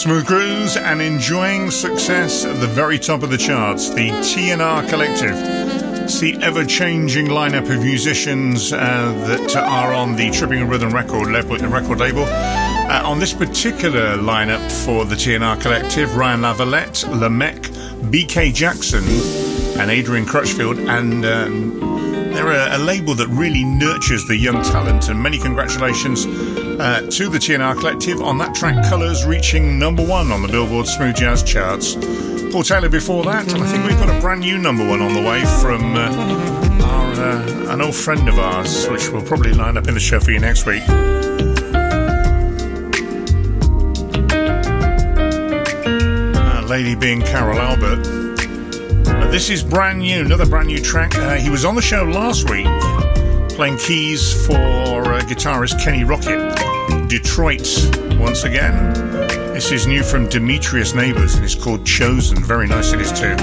Smooth grooves and enjoying success at the very top of the charts. The TNR Collective. It's the ever-changing lineup of musicians that are on the Tripping Rhythm record label. On this particular lineup for the TNR Collective, Ryan Lavalette, Lamech, BK Jackson and Adrian Crutchfield, and they're a label that really nurtures the young talent, and many congratulations to the TNR Collective on that track Colours reaching number 1 on the Billboard Smooth Jazz charts. Paul Taylor before that, and I think we've got a brand new number 1 on the way from an old friend of ours, which we'll probably line up in the show for you next week. Lady being Carol Albert. This is brand new, another brand new track. He was on the show last week playing keys for guitarist Kenny Rocket. Detroit once again. This is new from Demetrius Neighbours and it's called Chosen. Very nice it is too.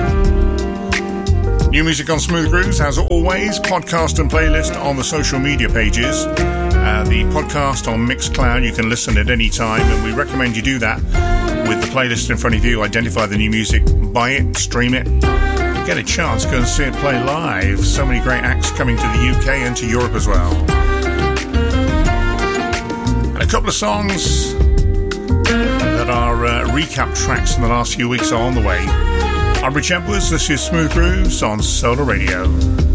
New music on Smooth Grooves, as always. Podcast and playlist on the social media pages. The podcast on Mixcloud, you can listen at any time, and we recommend you do that with the playlist in front of you. Identify the new music, buy it, stream it, get a chance, go and see it play live. So many great acts coming to the UK and to Europe as well. And a couple of songs that are recap tracks from the last few weeks are on the way. I'm Rich Edwards, this is Smooth Grooves on Solar Radio.